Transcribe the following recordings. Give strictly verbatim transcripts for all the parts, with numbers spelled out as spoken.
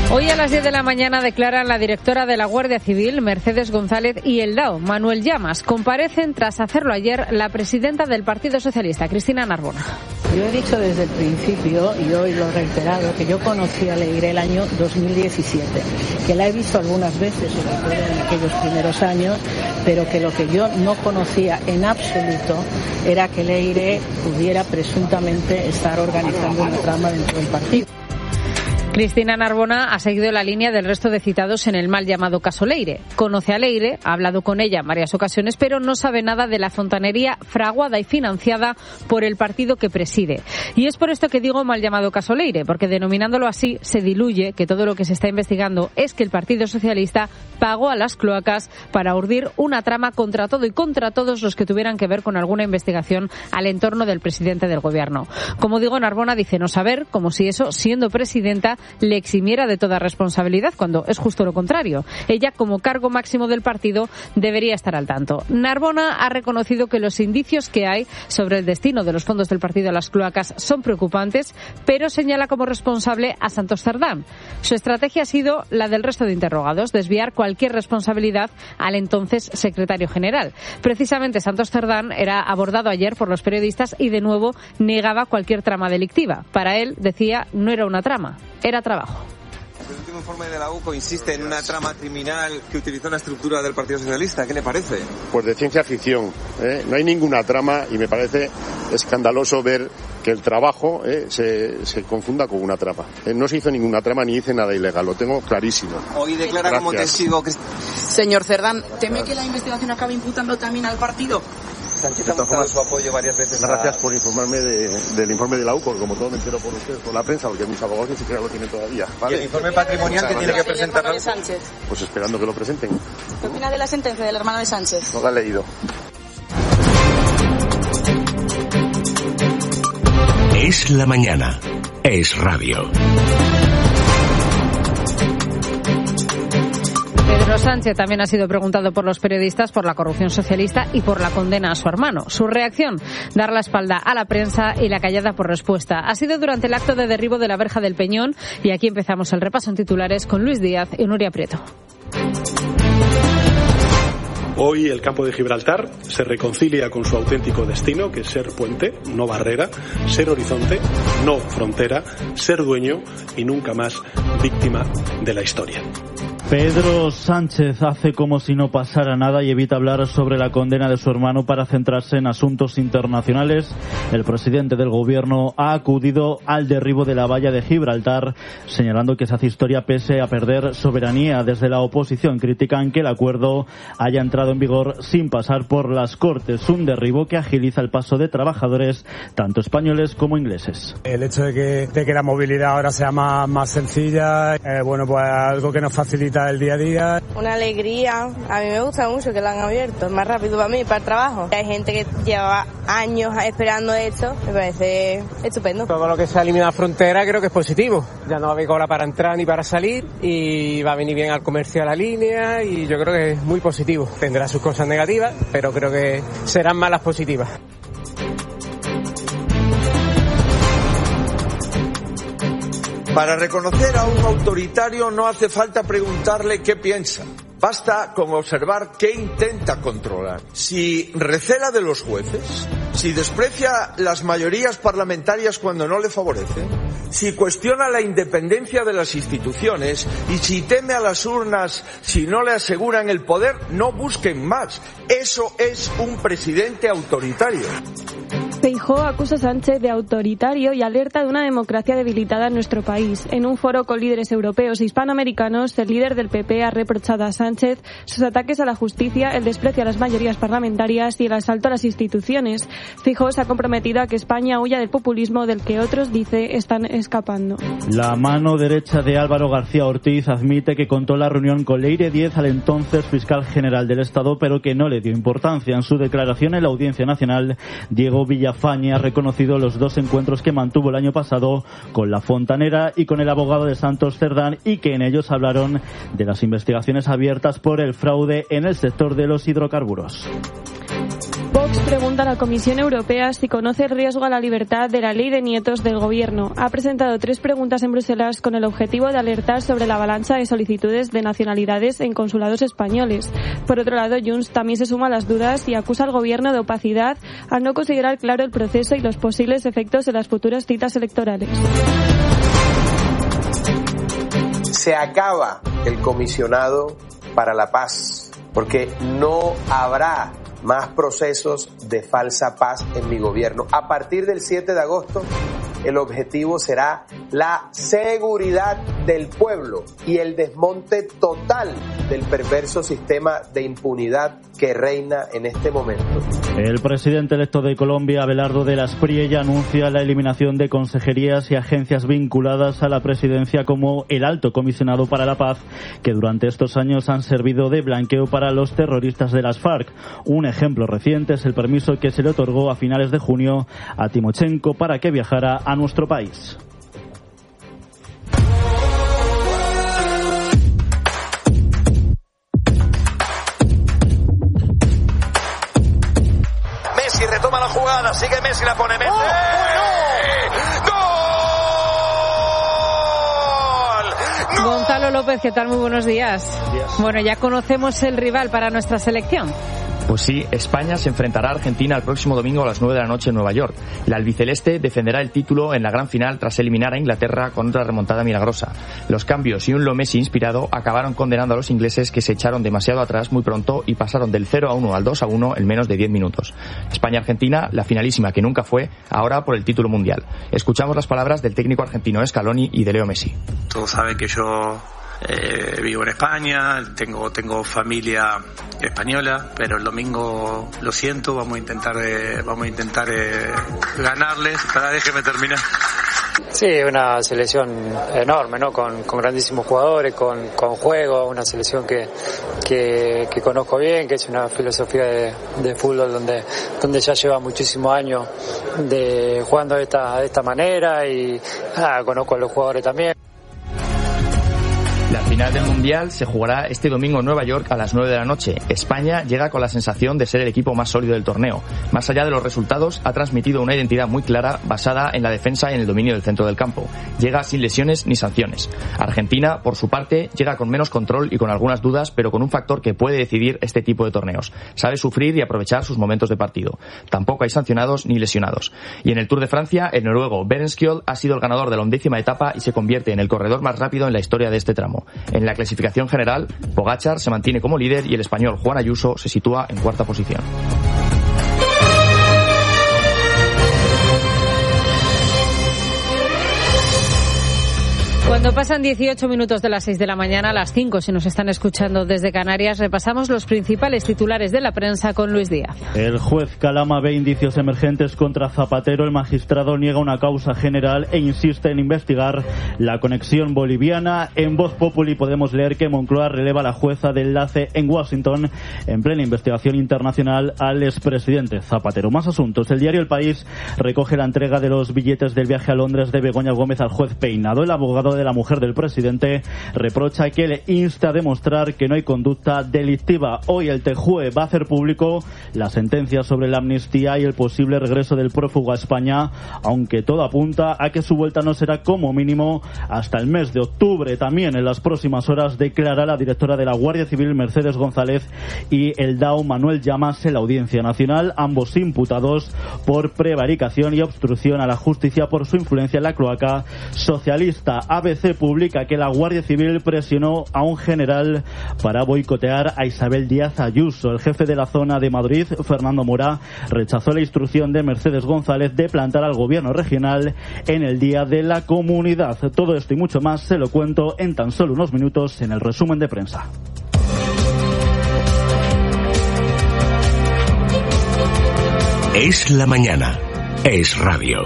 Hoy a las diez de la mañana declaran la directora de la Guardia Civil, Mercedes González, y el D A O, Manuel Llamas. Comparecen tras hacerlo ayer la presidenta del Partido Socialista, Cristina Narbona. Yo he dicho desde el principio, y hoy lo he reiterado, que yo conocí a Leire el año dos mil diecisiete, que la he visto algunas veces, sobre todo en aquellos primeros años, pero que lo que yo no conocía en absoluto era que Leire pudiera presuntamente estar organizando una trama dentro del partido. Cristina Narbona ha seguido la línea del resto de citados en el mal llamado caso Leire. Conoce a Leire, ha hablado con ella en varias ocasiones, pero no sabe nada de la fontanería fraguada y financiada por el partido que preside. Y es por esto que digo mal llamado caso Leire, porque denominándolo así se diluye que todo lo que se está investigando es que el Partido Socialista pagó a las cloacas para urdir una trama contra todo y contra todos los que tuvieran que ver con alguna investigación al entorno del presidente del gobierno. Como digo, Narbona dice no saber, como si eso, siendo presidenta, le eximiera de toda responsabilidad, cuando es justo lo contrario. Ella, como cargo máximo del partido, debería estar al tanto. Narbona ha reconocido que los indicios que hay sobre el destino de los fondos del partido a las cloacas son preocupantes, pero señala como responsable a Santos Cerdán. Su estrategia ha sido la del resto de interrogados, desviar cualquier responsabilidad al entonces secretario general. Precisamente Santos Cerdán era abordado ayer por los periodistas y de nuevo negaba cualquier trama delictiva. Para él, decía, no era una trama, era trabajo. El último informe de la U C O insiste en una trama criminal que utilizó una estructura del Partido Socialista. ¿Qué le parece? Pues de ciencia ficción. ¿eh? No hay ninguna trama y me parece escandaloso ver que el trabajo ¿eh? se, se confunda con una trama. Eh, no se hizo ninguna trama ni hice nada ilegal, lo tengo clarísimo. Hoy declara Gracias. como testigo que... Señor Cerdán, ¿teme que la investigación acabe imputando también al partido? Sánchez ha mostrado su apoyo varias veces. Gracias a... por informarme de, del informe de la U C O, como todo me entero por ustedes, por la prensa, porque mis abogados ni siquiera lo tienen todavía. ¿vale? ¿Y el informe patrimonial que tiene que presentar la U C O? Pues esperando que lo presenten. ¿Qué opina de la sentencia del hermano de Sánchez? No la he leído. Es la mañana. Es radio. Pedro Sánchez también ha sido preguntado por los periodistas por la corrupción socialista y por la condena a su hermano. Su reacción, dar la espalda a la prensa y la callada por respuesta. Ha sido durante el acto de derribo de la verja del Peñón y aquí empezamos el repaso en titulares con Luis Díaz y Nuria Prieto. Hoy el campo de Gibraltar se reconcilia con su auténtico destino, que es ser puente, no barrera, ser horizonte, no frontera, ser dueño y nunca más víctima de la historia. Pedro Sánchez hace como si no pasara nada y evita hablar sobre la condena de su hermano para centrarse en asuntos internacionales. El presidente del gobierno ha acudido al derribo de la valla de Gibraltar, señalando que se hace historia pese a perder soberanía. Desde la oposición critican que el acuerdo haya entrado en vigor sin pasar por las Cortes, un derribo que agiliza el paso de trabajadores, tanto españoles como ingleses. El hecho de que, de que la movilidad ahora sea más, más sencilla, eh, bueno, pues algo que nos facilita el día a día. Una alegría, a mí me gusta mucho que lo han abierto, es más rápido para mí, para el trabajo. Hay gente que llevaba años esperando esto, me parece estupendo. Todo lo que se ha eliminado la frontera creo que es positivo, ya no va a haber cola para entrar ni para salir y va a venir bien al comercio de la línea y yo creo que es muy positivo. Tendrá sus cosas negativas, pero creo que serán más las positivas. Para reconocer a un autoritario no hace falta preguntarle qué piensa. Basta con observar qué intenta controlar. Si recela de los jueces, si desprecia las mayorías parlamentarias cuando no le favorecen, si cuestiona la independencia de las instituciones y si teme a las urnas si no le aseguran el poder, no busquen más. Eso es un presidente autoritario. Feijóo acusa a Sánchez de autoritario y alerta de una democracia debilitada en nuestro país. En un foro con líderes europeos e hispanoamericanos, el líder del P P ha reprochado a Sánchez sus ataques a la justicia, el desprecio a las mayorías parlamentarias y el asalto a las instituciones. Feijóo se ha comprometido a que España huya del populismo del que otros, dice, están escapando. La mano derecha de Álvaro García Ortiz admite que contó la reunión con Leire Díez, al entonces fiscal general del Estado, pero que no le dio importancia. En su declaración en la Audiencia Nacional, Diego Villafañe ha reconocido los dos encuentros que mantuvo el año pasado con la fontanera y con el abogado de Santos Cerdán y que en ellos hablaron de las investigaciones abiertas por el fraude en el sector de los hidrocarburos. Vox pregunta a la Comisión Europea si conoce el riesgo a la libertad de la ley de nietos del Gobierno. Ha presentado tres preguntas en Bruselas con el objetivo de alertar sobre la avalancha de solicitudes de nacionalidades en consulados españoles. Por otro lado, Junts también se suma a las dudas y acusa al Gobierno de opacidad al no considerar claro el proceso y los posibles efectos de las futuras citas electorales. Se acaba el comisionado para la paz, porque no habrá más procesos de falsa paz en mi gobierno. A partir del siete de agosto, el objetivo será la seguridad del pueblo y el desmonte total del perverso sistema de impunidad que reina en este momento. El presidente electo de Colombia, Abelardo de la Espriella, anuncia la eliminación de consejerías y agencias vinculadas a la presidencia como el Alto Comisionado para la Paz, que durante estos años han servido de blanqueo para los terroristas de las FARC. Un ejemplo reciente es el permiso que se le otorgó a finales de junio a Timochenko para que viajara a nuestro país. Messi retoma la jugada, sigue Messi, la pone Messi. ¡Oh, no! Gonzalo López, ¿qué tal? Muy buenos días. Buenos días. Bueno, ya conocemos el rival para nuestra selección. Pues sí, España se enfrentará a Argentina el próximo domingo a las nueve de la noche en Nueva York. El albiceleste defenderá el título en la gran final tras eliminar a Inglaterra con otra remontada milagrosa. Los cambios y un Leo Messi inspirado acabaron condenando a los ingleses, que se echaron demasiado atrás muy pronto y pasaron del cero a uno al dos a uno en menos de diez minutos. España-Argentina, la finalísima que nunca fue, ahora por el título mundial. Escuchamos las palabras del técnico argentino Scaloni y de Leo Messi. Todos saben que yo Eh, vivo en España, tengo tengo familia española, pero el domingo lo siento, vamos a intentar eh, vamos a intentar eh, ganarles. Para déjeme terminar. Sí, una selección enorme, ¿no? Con, con grandísimos jugadores, con, con juego, una selección que, que, que conozco bien, que es una filosofía de, de fútbol donde, donde ya lleva muchísimos años de jugando de esta, de esta manera y ah, conozco a los jugadores también. La final del Mundial se jugará este domingo en Nueva York a las nueve de la noche. España llega con la sensación de ser el equipo más sólido del torneo. Más allá de los resultados, ha transmitido una identidad muy clara basada en la defensa y en el dominio del centro del campo. Llega sin lesiones ni sanciones. Argentina, por su parte, llega con menos control y con algunas dudas, pero con un factor que puede decidir este tipo de torneos. Sabe sufrir y aprovechar sus momentos de partido. Tampoco hay sancionados ni lesionados. Y en el Tour de Francia, el noruego Berenskjold ha sido el ganador de la undécima etapa y se convierte en el corredor más rápido en la historia de este tramo. En la clasificación general, Pogačar se mantiene como líder y el español Juan Ayuso se sitúa en cuarta posición. Cuando pasan dieciocho minutos de las seis de la mañana, a las cinco, si nos están escuchando desde Canarias, repasamos los principales titulares de la prensa con Luis Díaz. El juez Calama ve indicios emergentes contra Zapatero. El magistrado niega una causa general e insiste en investigar la conexión boliviana. En Voz Populi podemos leer que Moncloa releva a la jueza de enlace en Washington en plena investigación internacional al expresidente Zapatero. Más asuntos. El diario El País recoge la entrega de los billetes del viaje a Londres de Begoña Gómez al juez Peinado. El abogado de la mujer del presidente reprocha que le insta a demostrar que no hay conducta delictiva. Hoy el T J U E va a hacer público la sentencia sobre la amnistía y el posible regreso del prófugo a España, aunque todo apunta a que su vuelta no será como mínimo hasta el mes de octubre. También en las próximas horas declara la directora de la Guardia Civil, Mercedes González, y el D A O, Manuel Llamas, en la Audiencia Nacional, ambos imputados por prevaricación y obstrucción a la justicia por su influencia en la cloaca socialista. A B C publica que la Guardia Civil presionó a un general para boicotear a Isabel Díaz Ayuso. El jefe de la zona de Madrid, Fernando Mora, rechazó la instrucción de Mercedes González de plantar al gobierno regional en el Día de la Comunidad. Todo esto y mucho más se lo cuento en tan solo unos minutos en el resumen de prensa. Es la mañana. Es radio.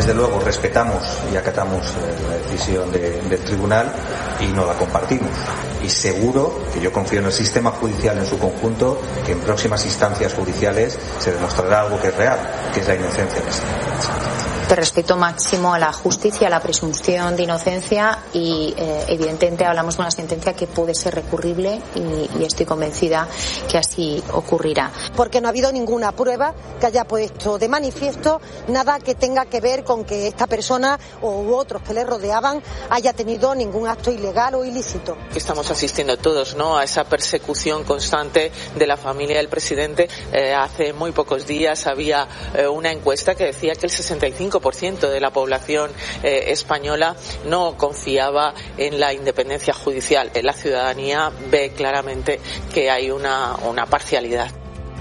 desde luego respetamos y acatamos la decisión de, del tribunal y no la compartimos. Y seguro que yo confío en el sistema judicial en su conjunto, que en próximas instancias judiciales se demostrará algo que es real, que es la inocencia de este. De respeto máximo a la justicia, a la presunción de inocencia y eh, evidentemente hablamos de una sentencia que puede ser recurrible y, y estoy convencida que así ocurrirá. Porque no ha habido ninguna prueba que haya puesto de manifiesto nada que tenga que ver con que esta persona u otros que le rodeaban haya tenido ningún acto ilegal o ilícito. Estamos asistiendo todos, ¿no?, a esa persecución constante de la familia del presidente. Eh, hace muy pocos días había eh, una encuesta que decía que el sesenta y cinco por ciento de la población eh, española no confiaba en la independencia judicial. La ciudadanía ve claramente que hay una, una parcialidad.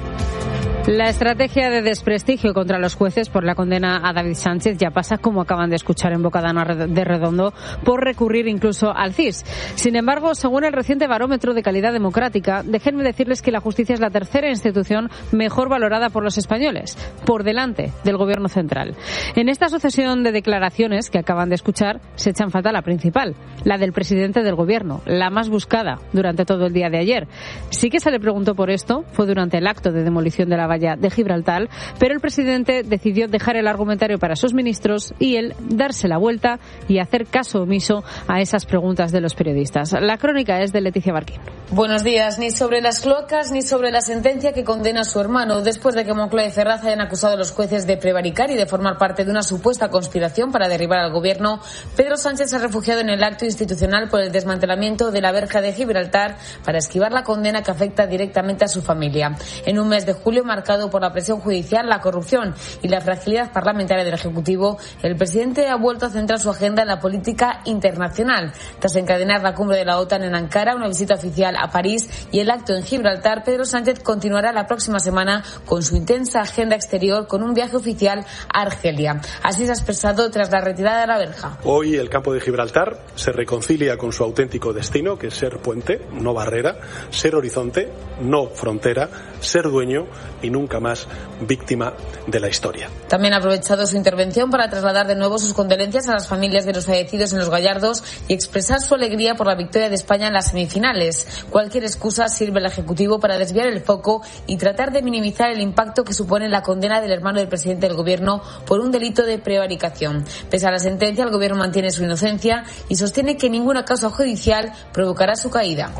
La estrategia de desprestigio contra los jueces por la condena a David Sánchez ya pasa, como acaban de escuchar en boca de Ana de Redondo, por recurrir incluso al C I S. Sin embargo, según el reciente barómetro de calidad democrática, déjenme decirles que la justicia es la tercera institución mejor valorada por los españoles, por delante del Gobierno central. En esta sucesión de declaraciones que acaban de escuchar, se echa en falta la principal, la del presidente del Gobierno, la más buscada durante todo el día de ayer. Sí que se le preguntó por esto, fue durante el acto de demolición de la valla de Gibraltar, pero el presidente decidió dejar el argumentario para sus ministros y él darse la vuelta y hacer caso omiso a esas preguntas de los periodistas. La crónica es de Leticia Barquín. Buenos días. Ni sobre las cloacas ni sobre la sentencia que condena a su hermano después de que Moncloa y Ferraz hayan acusado a los jueces de prevaricar y de formar parte de una supuesta conspiración para derribar al gobierno. Pedro Sánchez se ha refugiado en el acto institucional por el desmantelamiento de la verja de Gibraltar para esquivar la condena que afecta directamente a su familia. En un mes de julio marcado por la presión judicial, la corrupción y la fragilidad parlamentaria del Ejecutivo, el presidente ha vuelto a centrar su agenda en la política internacional. Tras encadenar la cumbre de la OTAN en Ankara, una visita oficial a París y el acto en Gibraltar, Pedro Sánchez continuará la próxima semana con su intensa agenda exterior con un viaje oficial a Argelia. Así se ha expresado tras la retirada de la verja. Hoy el campo de Gibraltar se reconcilia con su auténtico destino, que es ser puente, no barrera, ser horizonte, no frontera, ser dueño y nunca más víctima de la historia. También ha aprovechado su intervención para trasladar de nuevo sus condolencias a las familias de los fallecidos en Los Gallardos y expresar su alegría por la victoria de España en las semifinales. Cualquier excusa sirve al Ejecutivo para desviar el foco y tratar de minimizar el impacto que supone la condena del hermano del presidente del Gobierno por un delito de prevaricación. Pese a la sentencia, el Gobierno mantiene su inocencia y sostiene que ninguna causa judicial provocará su caída.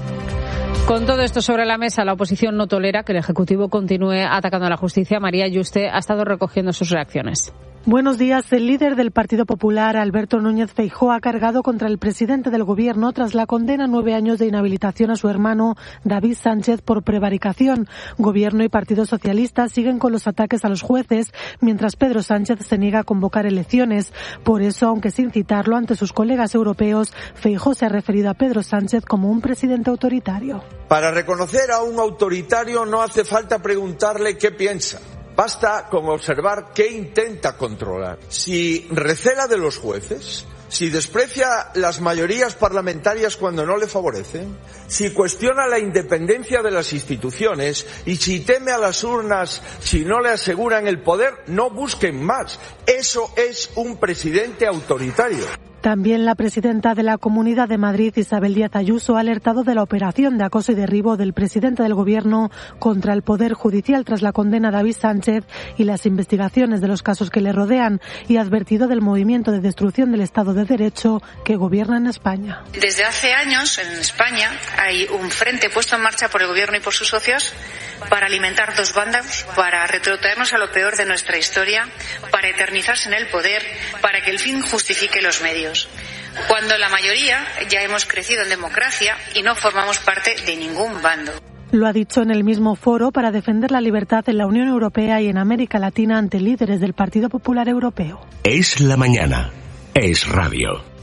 Con todo esto sobre la mesa, la oposición no tolera que el Ejecutivo continúe atacando a la justicia. María Yuste ha estado recogiendo sus reacciones. Buenos días. El líder del Partido Popular, Alberto Núñez Feijóo, ha cargado contra el presidente del Gobierno tras la condena a nueve años de inhabilitación a su hermano David Sánchez por prevaricación. Gobierno y Partido Socialista siguen con los ataques a los jueces, mientras Pedro Sánchez se niega a convocar elecciones. Por eso, aunque sin citarlo ante sus colegas europeos, Feijóo se ha referido a Pedro Sánchez como un presidente autoritario. Para reconocer a un autoritario no hace falta preguntarle qué piensa. Basta con observar qué intenta controlar. Si recela de los jueces, si desprecia las mayorías parlamentarias cuando no le favorecen, si cuestiona la independencia de las instituciones y si teme a las urnas si no le aseguran el poder, no busquen más. Eso es un presidente autoritario. También la presidenta de la Comunidad de Madrid, Isabel Díaz Ayuso, ha alertado de la operación de acoso y derribo del presidente del Gobierno contra el Poder Judicial tras la condena a David Sánchez y las investigaciones de los casos que le rodean, y ha advertido del movimiento de destrucción del Estado de Derecho que gobierna en España. Desde hace años en España hay un frente puesto en marcha por el Gobierno y por sus socios para alimentar dos bandas, para retrotraernos a lo peor de nuestra historia, para eternizarse en el poder, para que el fin justifique los medios. Cuando la mayoría ya hemos crecido en democracia y no formamos parte de ningún bando. Lo ha dicho en el mismo foro para defender la libertad en la Unión Europea y en América Latina ante líderes del Partido Popular Europeo. Es la mañana. Es radio.